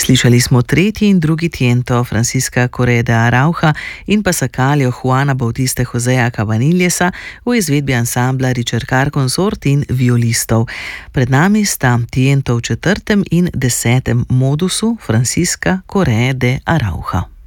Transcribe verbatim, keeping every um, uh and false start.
Slišali smo tretji in drugi tiento Francisca Correa de Arauja in Pasacalio Juana Bautiste Joseja Cabanillesa v izvedbi ansambla Ricercar Consort in violistov. Pred nami sta tiento v četrtem in desetem modusu Francisca Correa de Arauja.